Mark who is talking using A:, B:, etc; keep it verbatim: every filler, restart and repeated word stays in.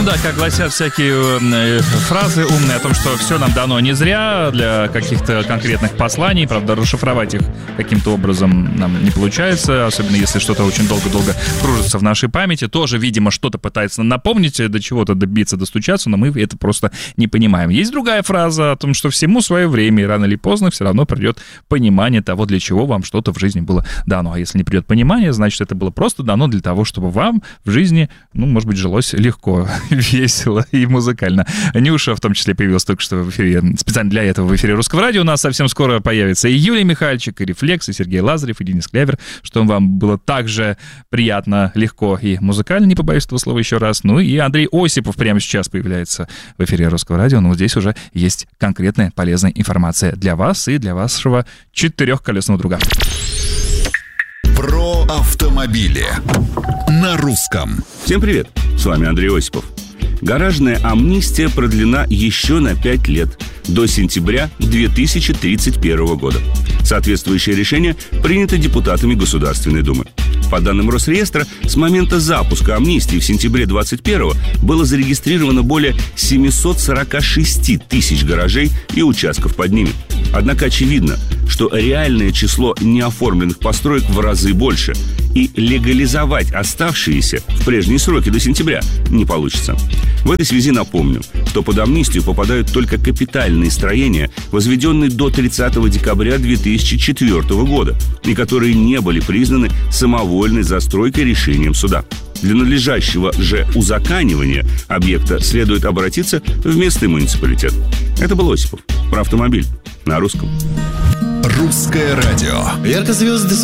A: да, как гласят всякие э, фразы умные о том, что все нам дано не зря, для каких-то конкретных посланий. Правда, расшифровать их каким-то образом нам не получается, особенно если что-то очень долго-долго кружится в нашей памяти. Тоже, видимо, что-то пытается напомнить, до чего-то добиться, достучаться, но мы это просто не понимаем. Есть другая фраза о том, что всему свое время, и рано или поздно все равно придет понимание того, для чего вам что-то в жизни было дано. А если не придет понимание, значит, это было просто дано для того, чтобы вам в жизни, ну, может быть, жилось легко, весело и музыкально. Нюша, в том числе, появилась только что в эфире, специально для этого в эфире Русского радио. У нас совсем скоро появится и Юлия Михальчик, и Рефлекс, и Сергей Лазарев, и Денис Клявер, что вам было также приятно, легко и музыкально, не побоюсь этого слова еще раз. Ну и Андрей Осипов прямо сейчас появляется в эфире Русского радио. Но здесь уже есть конкретная полезная информация для вас и для вашего четырехколесного друга.
B: Про автомобили на русском.
C: Всем привет, с вами Андрей Осипов. Гаражная амнистия продлена еще на пять лет, до сентября две тысячи тридцать первого года. Соответствующее решение принято депутатами Государственной Думы. По данным Росреестра, с момента запуска амнистии в сентябре двадцать первого было зарегистрировано более семьсот сорок шесть тысяч гаражей и участков под ними. Однако очевидно, что реальное число неоформленных построек в разы больше, и легализовать оставшиеся в прежние сроки до сентября не получится. В этой связи напомню, что под амнистию попадают только капитальные строения, возведенные до тридцатого декабря две тысячи четвёртого года, и которые не были признаны самовольной застройкой решением суда. Для надлежащего же узаконивания объекта следует обратиться в местный муниципалитет. Это был Осипов про автомобиль на русском.
B: Русское радио.
D: Ярко звезды